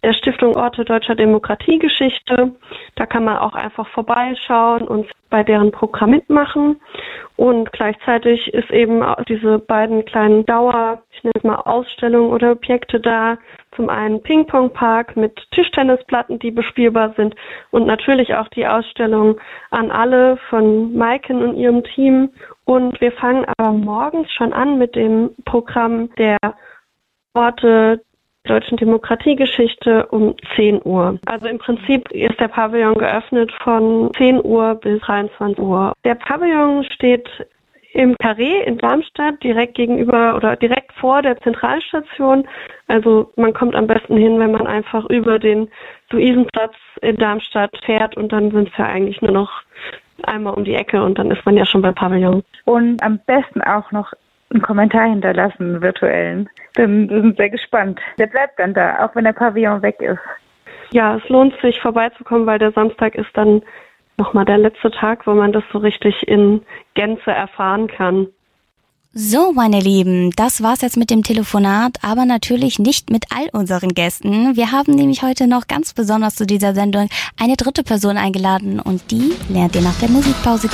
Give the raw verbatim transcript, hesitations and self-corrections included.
der Stiftung Orte Deutscher Demokratiegeschichte. Da kann man auch einfach vorbeischauen und bei deren Programm mitmachen. Und gleichzeitig ist eben auch diese beiden kleinen Dauer, ich nenne es mal Ausstellungen oder Objekte da. Zum einen Ping-Pong-Park mit Tischtennisplatten, die bespielbar sind, und natürlich auch die Ausstellung an alle von Maiken und ihrem Team. Und wir fangen aber morgens schon an mit dem Programm der Orte Deutschen Demokratiegeschichte um zehn Uhr. Also im Prinzip ist der Pavillon geöffnet von zehn Uhr bis dreiundzwanzig Uhr. Der Pavillon steht im Carré in Darmstadt, direkt gegenüber oder direkt vor der Zentralstation. Also man kommt am besten hin, wenn man einfach über den Luisenplatz in Darmstadt fährt, und dann sind es ja eigentlich nur noch einmal um die Ecke und dann ist man ja schon beim Pavillon. Und am besten auch noch einen Kommentar hinterlassen, einen virtuellen. Denn wir sind sehr gespannt. Der bleibt dann da, auch wenn der Pavillon weg ist. Ja, es lohnt sich vorbeizukommen, weil der Samstag ist dann nochmal der letzte Tag, wo man das so richtig in Gänze erfahren kann. So, meine Lieben, das war's jetzt mit dem Telefonat, aber natürlich nicht mit all unseren Gästen. Wir haben nämlich heute noch ganz besonders zu dieser Sendung eine dritte Person eingeladen und die lernt ihr nach der Musikpause kennen.